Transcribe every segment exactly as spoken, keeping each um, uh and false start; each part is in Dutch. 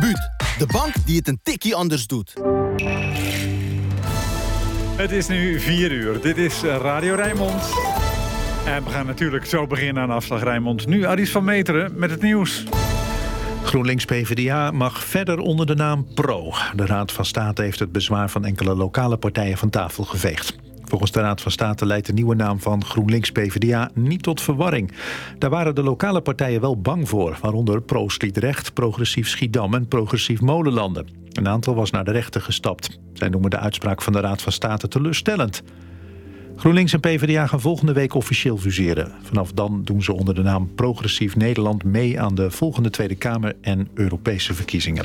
Debuut, de bank die het een tikkie anders doet. Het is nu vier uur. Dit is Radio Rijnmond. En we gaan natuurlijk zo beginnen aan Afslag Rijnmond. Nu Aris van Meteren met het nieuws. GroenLinks P v d A mag verder onder de naam Pro. De Raad van State heeft het bezwaar van enkele lokale partijen van tafel geveegd. Volgens de Raad van State leidt de nieuwe naam van GroenLinks P v d A niet tot verwarring. Daar waren de lokale partijen wel bang voor, waaronder Pro Sliedrecht, Progressief Schiedam en Progressief Molenlanden. Een aantal was naar de rechter gestapt. Zij noemen de uitspraak van de Raad van State teleurstellend. GroenLinks en P v d A gaan volgende week officieel fuseren. Vanaf dan doen ze onder de naam Progressief Nederland mee aan de volgende Tweede Kamer en Europese verkiezingen.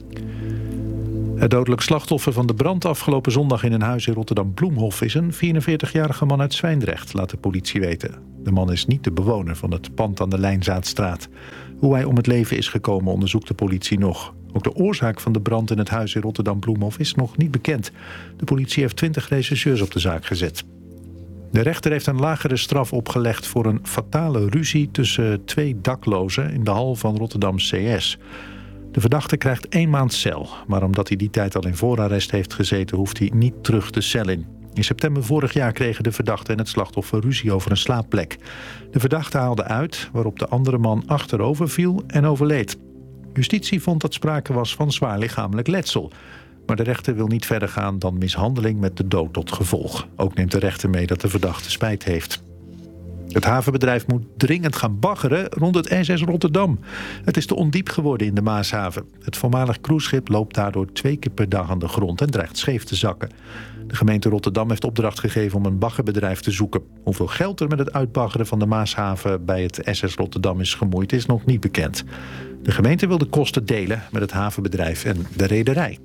Het dodelijk slachtoffer van de brand afgelopen zondag in een huis in Rotterdam-Bloemhof is een vierenveertigjarige man uit Zwijndrecht, laat de politie weten. De man is niet de bewoner van het pand aan de Lijnzaadstraat. Hoe hij om het leven is gekomen onderzoekt de politie nog. Ook de oorzaak van de brand in het huis in Rotterdam-Bloemhof is nog niet bekend. De politie heeft twintig rechercheurs op de zaak gezet. De rechter heeft een lagere straf opgelegd voor een fatale ruzie tussen twee daklozen in de hal van Rotterdam C S. De verdachte krijgt één maand cel, maar omdat hij die tijd al in voorarrest heeft gezeten, hoeft hij niet terug de cel in. In september vorig jaar kregen de verdachte en het slachtoffer ruzie over een slaapplek. De verdachte haalde uit, waarop de andere man achterover viel en overleed. Justitie vond dat sprake was van zwaar lichamelijk letsel. Maar de rechter wil niet verder gaan dan mishandeling met de dood tot gevolg. Ook neemt de rechter mee dat de verdachte spijt heeft. Het havenbedrijf moet dringend gaan baggeren rond het S S Rotterdam. Het is te ondiep geworden in de Maashaven. Het voormalig cruiseschip loopt daardoor twee keer per dag aan de grond en dreigt scheef te zakken. De gemeente Rotterdam heeft opdracht gegeven om een baggerbedrijf te zoeken. Hoeveel geld er met het uitbaggeren van de Maashaven bij het S S Rotterdam is gemoeid, is nog niet bekend. De gemeente wil de kosten delen met het havenbedrijf en de rederij.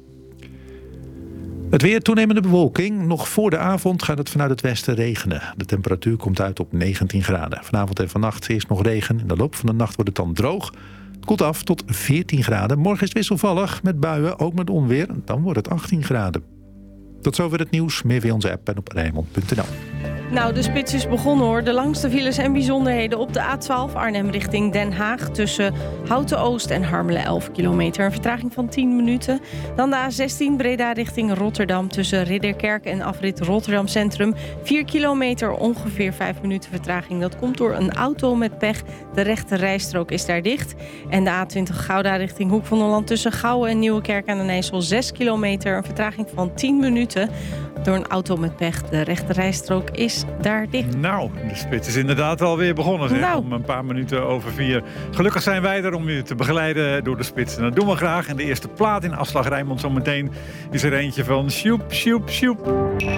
Het weer, toenemende bewolking. Nog voor de avond gaat het vanuit het westen regenen. De temperatuur komt uit op negentien graden. Vanavond en vannacht is nog regen. In de loop van de nacht wordt het dan droog. Het koelt af tot veertien graden. Morgen is het wisselvallig met buien, ook met onweer. Dan wordt het achttien graden. Tot zover het nieuws. Meer via onze app en op rijnmond punt n l. Nou, de spits is begonnen hoor. De langste files en bijzonderheden op de A twaalf Arnhem richting Den Haag. Tussen Houten-Oost en Harmelen elf kilometer. Een vertraging van tien minuten. Dan de A zestien Breda richting Rotterdam. Tussen Ridderkerk en afrit Rotterdam Centrum. vier kilometer, ongeveer vijf minuten vertraging. Dat komt door een auto met pech. De rechte rijstrook is daar dicht. En de A twintig Gouda richting Hoek van Holland. Tussen Gouwen en Nieuwekerk aan den IJssel. zes kilometer, een vertraging van tien minuten. Door een auto met pech. De rechte rijstrook is daar dicht. Nou, de spits is inderdaad alweer begonnen. Zeg. Nou. Om een paar minuten over vier. Gelukkig zijn wij er om u te begeleiden door de spits. En dat doen we graag. En de eerste plaat in Afslag Rijnmond zometeen is er eentje van Sjoep, Sjoep, Sjoep.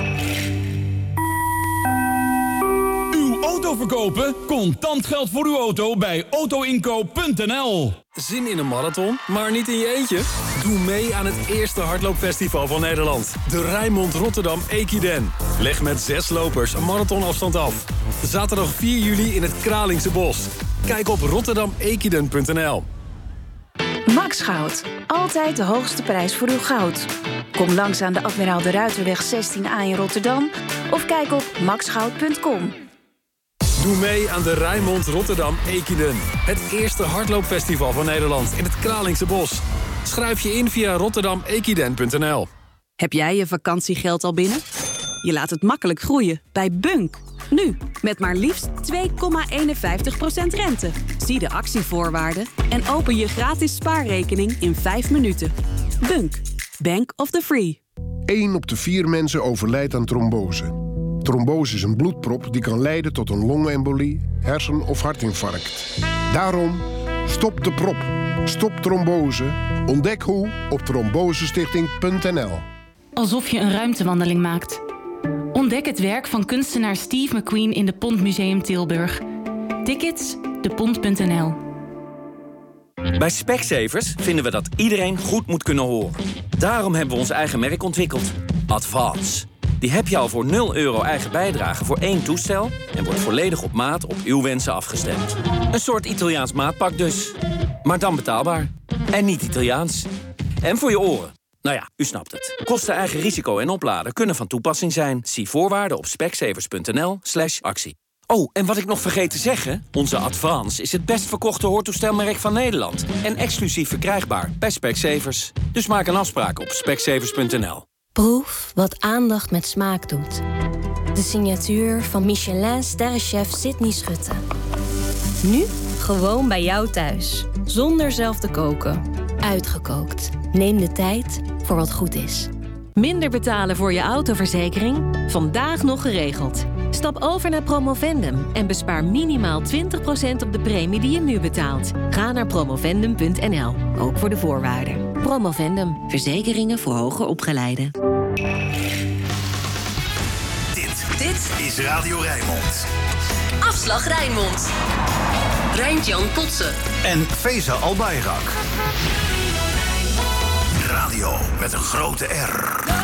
Uw auto verkopen? Contant geld voor uw auto bij auto inkoop punt n l. Zin in een marathon, maar niet in je eentje? Doe mee aan het eerste hardloopfestival van Nederland. De Rijnmond Rotterdam Equiden. Leg met zes lopers een marathonafstand af. Zaterdag vier juli in het Kralingse Bos. Kijk op rotterdam equiden punt n l. Max Goud. Altijd de hoogste prijs voor uw goud. Kom langs aan de Admiraal de Ruiterweg zestien A in Rotterdam. Of kijk op max goud punt com. Doe mee aan de Rijnmond Rotterdam Equiden. Het eerste hardloopfestival van Nederland in het Kralingse Bos. Schrijf je in via rotterdam equiden punt n l. Heb jij je vakantiegeld al binnen? Je laat het makkelijk groeien bij Bunk. Nu, met maar liefst twee komma eenenvijftig procent rente. Zie de actievoorwaarden en open je gratis spaarrekening in vijf minuten. Bunk, Bank of the Free. één op de vier mensen overlijdt aan trombose. Trombose is een bloedprop die kan leiden tot een longembolie, hersen- of hartinfarct. Daarom, stop de prop. Stop trombose. Ontdek hoe op trombosestichting punt n l. Alsof je een ruimtewandeling maakt. Ontdek het werk van kunstenaar Steve McQueen in de Pont Museum Tilburg. Tickets, de pont punt n l. Bij Specsavers vinden we dat iedereen goed moet kunnen horen. Daarom hebben we ons eigen merk ontwikkeld. Advance. Die heb je al voor nul euro eigen bijdrage voor één toestel en wordt volledig op maat op uw wensen afgestemd. Een soort Italiaans maatpak dus. Maar dan betaalbaar. En niet Italiaans. En voor je oren. Nou ja, u snapt het. Kosten, eigen risico en opladen kunnen van toepassing zijn. Zie voorwaarden op specsavers punt n l slash actie. Oh, en wat ik nog vergeet te zeggen... onze Advance is het best verkochte hoortoestelmerk van Nederland. En exclusief verkrijgbaar bij Specsavers. Dus maak een afspraak op specsavers punt n l. Proef wat aandacht met smaak doet. De signatuur van Michelin-sterrenchef Sydney Schutte. Nu gewoon bij jou thuis. Zonder zelf te koken. Uitgekookt. Neem de tijd voor wat goed is. Minder betalen voor je autoverzekering? Vandaag nog geregeld. Stap over naar Promovendum en bespaar minimaal twintig procent op de premie die je nu betaalt. Ga naar promovendum punt n l, ook voor de voorwaarden. Promovendum, verzekeringen voor hoger opgeleiden. Dit, dit is Radio Rijnmond. Afslag Rijnmond. Rijntjan Kotze. En Feza Albayrak. Radio met een grote R.